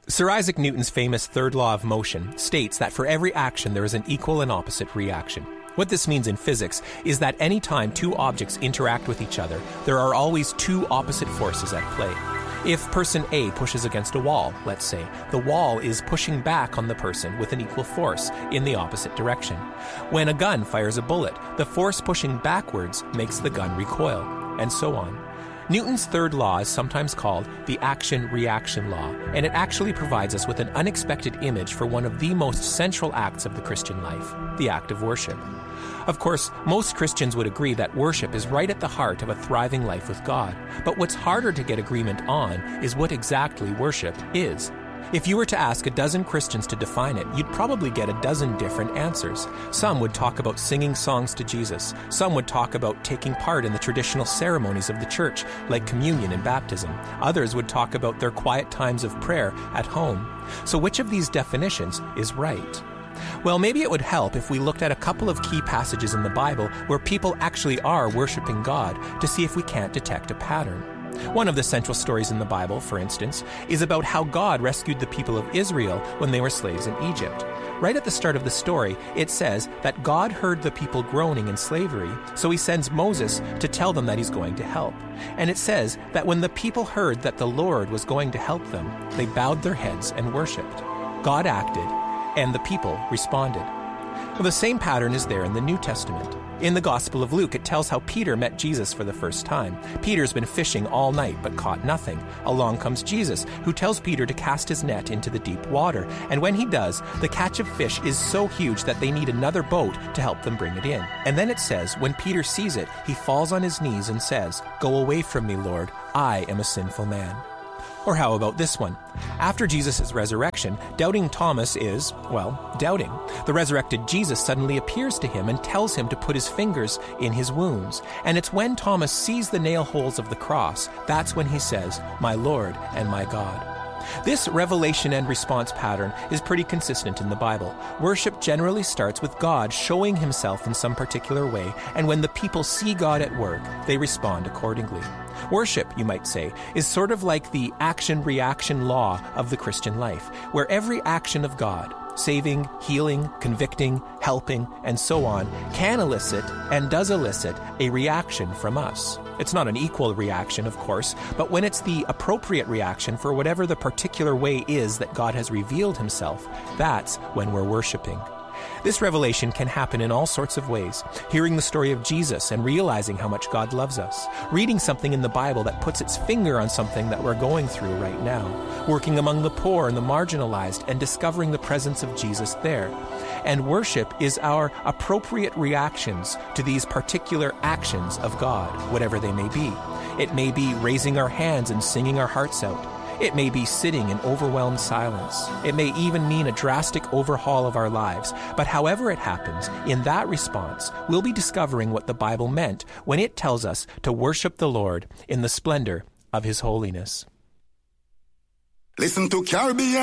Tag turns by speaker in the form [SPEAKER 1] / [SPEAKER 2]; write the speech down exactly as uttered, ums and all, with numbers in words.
[SPEAKER 1] Sir Isaac Newton's famous third law of motion states that for every action there is an equal and opposite reaction. What this means in physics is that any time two objects interact with each other, there are always two opposite forces at play. If person A pushes against a wall, let's say, the wall is pushing back on the person with an equal force in the opposite direction. When a gun fires a bullet, the force pushing backwards makes the gun recoil, and so on. Newton's third law is sometimes called the action-reaction law, and it actually provides us with an unexpected image for one of the most central acts of the Christian life, the act of worship. Of course, most Christians would agree that worship is right at the heart of a thriving life with God, but what's harder to get agreement on is what exactly worship is. If you were to ask a dozen Christians to define it, you'd probably get a dozen different answers. Some would talk about singing songs to Jesus. Some would talk about taking part in the traditional ceremonies of the church, like communion and baptism. Others would talk about their quiet times of prayer at home. So which of these definitions is right? Well, maybe it would help if we looked at a couple of key passages in the Bible where people actually are worshiping God to see if we can't detect a pattern. One of the central stories in the Bible, for instance, is about how God rescued the people of Israel when they were slaves in Egypt. Right at the start of the story, it says that God heard the people groaning in slavery, so he sends Moses to tell them that he's going to help. And it says that when the people heard that the Lord was going to help them, they bowed their heads and worshipped. God acted, and the people responded. Well, the same pattern is there in the New Testament. In the Gospel of Luke, it tells how Peter met Jesus for the first time. Peter's been fishing all night but caught nothing. Along comes Jesus, who tells Peter to cast his net into the deep water. And when he does, the catch of fish is so huge that they need another boat to help them bring it in. And then it says, when Peter sees it, he falls on his knees and says, "Go away from me, Lord. I am a sinful man." Or how about this one? After Jesus' resurrection, doubting Thomas is, well, doubting. The resurrected Jesus suddenly appears to him and tells him to put his fingers in his wounds. And it's when Thomas sees the nail holes of the cross, that's when he says, "My Lord and my God." This revelation and response pattern is pretty consistent in the Bible. Worship generally starts with God showing himself in some particular way, and when the people see God at work, they respond accordingly. Worship, you might say, is sort of like the action-reaction law of the Christian life, where every action of God, saving, healing, convicting, helping, and so on, can elicit and does elicit a reaction from us. It's not an equal reaction, of course, but when it's the appropriate reaction for whatever the particular way is that God has revealed himself, that's when we're worshiping. This revelation can happen in all sorts of ways. Hearing the story of Jesus and realizing how much God loves us. Reading something in the Bible that puts its finger on something that we're going through right now. Working among the poor and the marginalized and discovering the presence of Jesus there. And worship is our appropriate reactions to these particular actions of God, whatever they may be. It may be raising our hands and singing our hearts out. It may be sitting in overwhelmed silence. It may even mean a drastic overhaul of our lives. But however it happens, in that response, we'll be discovering what the Bible meant when it tells us to worship the Lord in the splendor of his holiness.
[SPEAKER 2] Listen to Caribbean